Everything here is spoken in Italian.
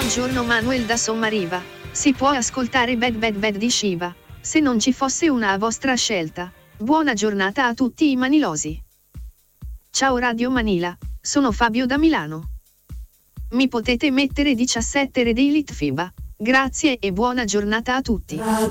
Buongiorno Manuel da Sommariva. Si può ascoltare Bad Bad Bad di Shiva. Se non ci fosse una vostra scelta. Buona giornata a tutti i manilosi. Ciao Radio Manila, sono Fabio da Milano. Mi potete mettere 17 Red Elite FIBA. Grazie e buona giornata a tutti.